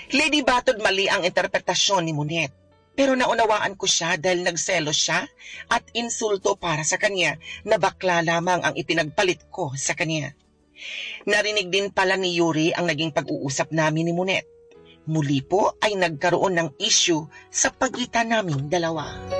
Lady Batod, mali ang interpretasyon ni Monet. Pero naunawaan ko siya dahil nagselos siya at insulto para sa kanya na bakla lamang ang ipinagpalit ko sa kanya. Narinig din pala ni Yuri ang naging pag-uusap namin ni Monet. Muli po ay nagkaroon ng issue sa pagitan naming dalawa.